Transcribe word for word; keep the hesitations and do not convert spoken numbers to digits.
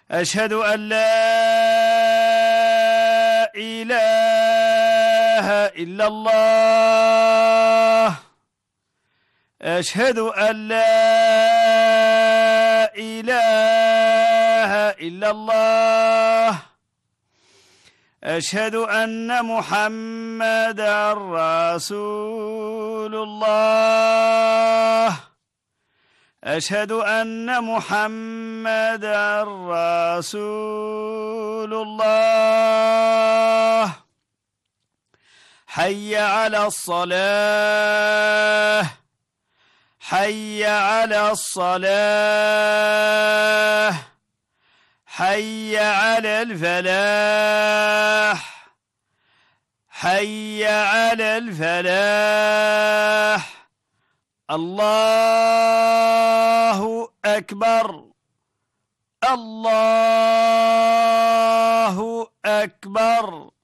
أشهد أن لا إله إلا الله. أشهد أن لا إله إلا الله. أشهد أن محمدا رسول الله. أشهد أن محمدا رسول الله. حي على الصلاة. حي على الصلاة. حي على الفلاح. حي على الفلاح. الله أكبر. الله أكبر.